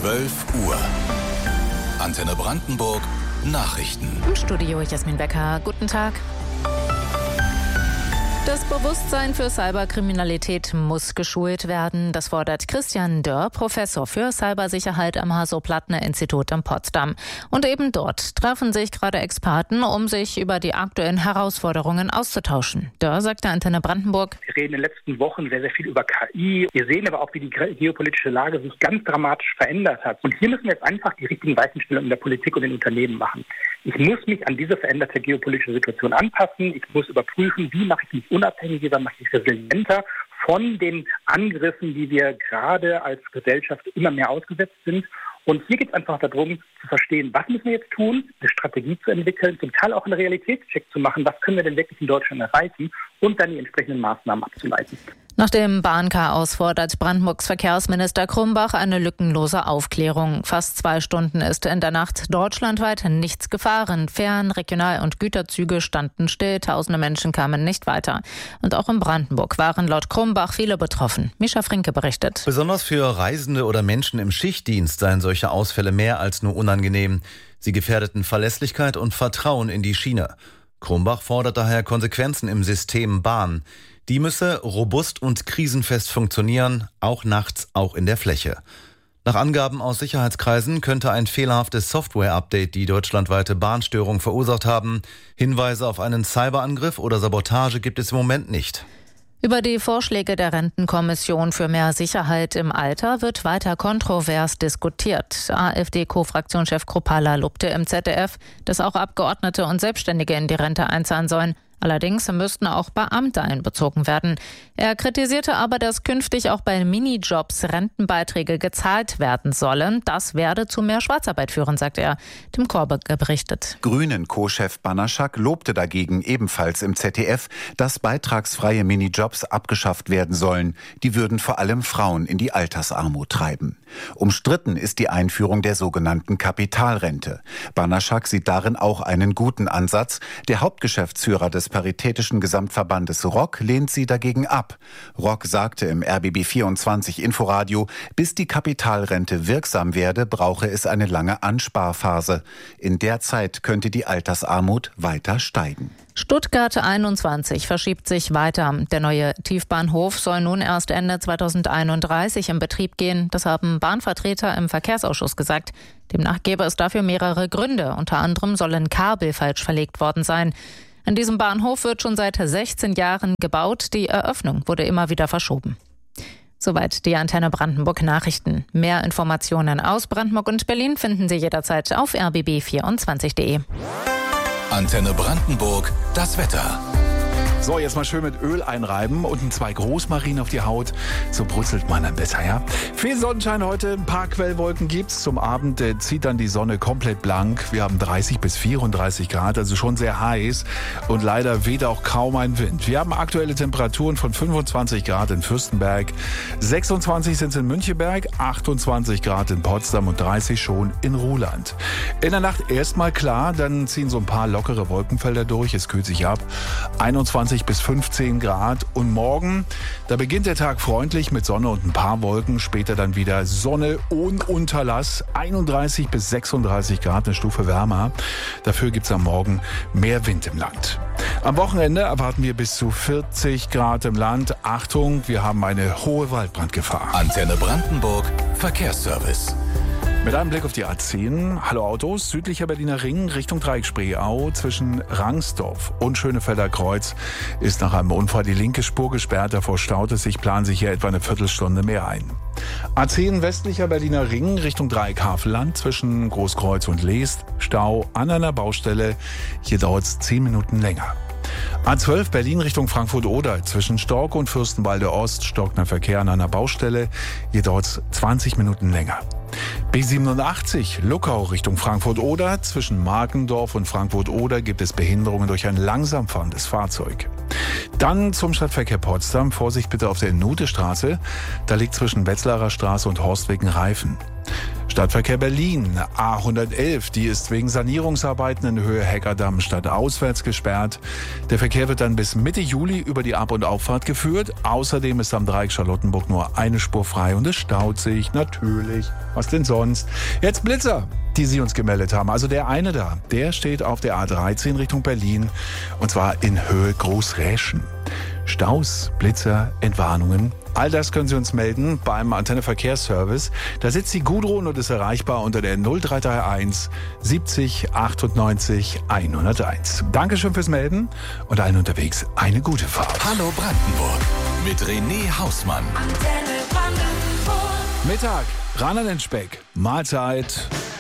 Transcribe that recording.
12 Uhr. Antenne Brandenburg Nachrichten. Im Studio Jasmin Becker. Guten Tag. Das Bewusstsein für Cyberkriminalität muss geschult werden. Das fordert Christian Dörr, Professor für Cybersicherheit am Hasso-Plattner-Institut in Potsdam. Und eben dort treffen sich gerade Experten, um sich über die aktuellen Herausforderungen auszutauschen. Dörr sagt der Antenne Brandenburg: Wir reden in den letzten Wochen sehr, sehr viel über KI. Wir sehen aber auch, wie die geopolitische Lage sich ganz dramatisch verändert hat. Und hier müssen wir jetzt einfach die richtigen Weichenstellungen in der Politik und in den Unternehmen machen. Ich muss mich an diese veränderte geopolitische Situation anpassen. Ich muss überprüfen, wie mache ich mich unabhängiger, mache ich mich resilienter von den Angriffen, die wir gerade als Gesellschaft immer mehr ausgesetzt sind. Und hier geht es einfach darum, zu verstehen, was müssen wir jetzt tun, eine Strategie zu entwickeln, zum Teil auch einen Realitätscheck zu machen, was können wir denn wirklich in Deutschland erreichen und dann die entsprechenden Maßnahmen abzuleiten. Nach dem Bahnchaos fordert Brandenburgs Verkehrsminister Krumbach eine lückenlose Aufklärung. Fast 2 Stunden ist in der Nacht deutschlandweit nichts gefahren. Fern-, Regional- und Güterzüge standen still, tausende Menschen kamen nicht weiter. Und auch in Brandenburg waren laut Krumbach viele betroffen. Mischa Frinke berichtet. Besonders für Reisende oder Menschen im Schichtdienst seien solche Ausfälle mehr als nur unangenehm. Sie gefährdeten Verlässlichkeit und Vertrauen in die Schiene. Krumbach fordert daher Konsequenzen im System Bahn. Die müsse robust und krisenfest funktionieren, auch nachts, auch in der Fläche. Nach Angaben aus Sicherheitskreisen könnte ein fehlerhaftes Software-Update die deutschlandweite Bahnstörung verursacht haben. Hinweise auf einen Cyberangriff oder Sabotage gibt es im Moment nicht. Über die Vorschläge der Rentenkommission für mehr Sicherheit im Alter wird weiter kontrovers diskutiert. AfD-Co-Fraktionschef Kruppalla lobte im ZDF, dass auch Abgeordnete und Selbstständige in die Rente einzahlen sollen. Allerdings müssten auch Beamte einbezogen werden. Er kritisierte aber, dass künftig auch bei Minijobs Rentenbeiträge gezahlt werden sollen. Das werde zu mehr Schwarzarbeit führen, sagt er. Tim Korbe berichtet. Grünen-Co-Chef Banaschak lobte dagegen ebenfalls im ZDF, dass beitragsfreie Minijobs abgeschafft werden sollen. Die würden vor allem Frauen in die Altersarmut treiben. Umstritten ist die Einführung der sogenannten Kapitalrente. Banaschak sieht darin auch einen guten Ansatz. Der Hauptgeschäftsführer des Paritätischen Gesamtverbandes ROC lehnt sie dagegen ab. ROC sagte im RBB24 Inforadio, bis die Kapitalrente wirksam werde, brauche es eine lange Ansparphase. In der Zeit könnte die Altersarmut weiter steigen. Stuttgart 21 verschiebt sich weiter. Der neue Tiefbahnhof soll nun erst Ende 2031 in Betrieb gehen. Das haben Bahnvertreter im Verkehrsausschuss gesagt. Demnach gäbe es dafür mehrere Gründe. Unter anderem sollen Kabel falsch verlegt worden sein. An diesem Bahnhof wird schon seit 16 Jahren gebaut. Die Eröffnung wurde immer wieder verschoben. Soweit die Antenne Brandenburg Nachrichten. Mehr Informationen aus Brandenburg und Berlin finden Sie jederzeit auf rbb24.de. Antenne Brandenburg, das Wetter. So, jetzt mal schön mit Öl einreiben und 2 Großmarinen auf die Haut. So brutzelt man dann besser, ja? Viel Sonnenschein heute, ein paar Quellwolken gibt's. Zum Abend zieht dann die Sonne komplett blank. Wir haben 30 bis 34 Grad, also schon sehr heiß. Und leider weht auch kaum ein Wind. Wir haben aktuelle Temperaturen von 25 Grad in Fürstenberg, 26 sind es in Müncheberg, 28 Grad in Potsdam und 30 schon in Ruhland. In der Nacht erstmal klar, dann ziehen so ein paar lockere Wolkenfelder durch. Es kühlt sich ab. 21 bis 15 Grad und morgen, da beginnt der Tag freundlich mit Sonne und ein paar Wolken, später dann wieder Sonne und Unterlass, 31 bis 36 Grad, eine Stufe wärmer. Dafür gibt's am Morgen mehr Wind im Land. Am Wochenende erwarten wir bis zu 40 Grad im Land. Achtung, wir haben eine hohe Waldbrandgefahr. Antenne Brandenburg Verkehrsservice. Mit einem Blick auf die A10. Hallo Autos, südlicher Berliner Ring Richtung Dreieck-Spreeau zwischen Rangsdorf und Schönefelder Kreuz ist nach einem Unfall die linke Spur gesperrt. Davor staut es sich, planen sich hier etwa eine Viertelstunde mehr ein. A10 westlicher Berliner Ring Richtung Dreieck-Havelland zwischen Großkreuz und Leest. Stau an einer Baustelle. Hier dauert es 10 Minuten länger. A12 Berlin Richtung Frankfurt-Oder zwischen Stork und Fürstenwalde Ost stockender Verkehr an einer Baustelle. Hier dauert es 20 Minuten länger. B87 Luckau Richtung Frankfurt-Oder. Zwischen Markendorf und Frankfurt-Oder gibt es Behinderungen durch ein langsam fahrendes Fahrzeug. Dann zum Stadtverkehr Potsdam. Vorsicht bitte auf der Nutestraße. Da liegt zwischen Wetzlarer Straße und Horstweg ein Reifen. Stadtverkehr Berlin, A111, die ist wegen Sanierungsarbeiten in Höhe Heckerdamm stadtauswärts gesperrt. Der Verkehr wird dann bis Mitte Juli über die Ab- und Auffahrt geführt. Außerdem ist am Dreieck Charlottenburg nur eine Spur frei und es staut sich natürlich. Was denn sonst? Jetzt Blitzer, die Sie uns gemeldet haben. Also der eine da, der steht auf der A13 Richtung Berlin und zwar in Höhe Großräschen. Staus, Blitzer, Entwarnungen. All das können Sie uns melden beim Antenne Verkehrsservice. Da sitzt die Gudrun und ist erreichbar unter der 0331 70 98 101. Dankeschön fürs Melden und allen unterwegs eine gute Fahrt. Hallo Brandenburg mit René Hausmann. Mittag, ran an den Speck. Mahlzeit.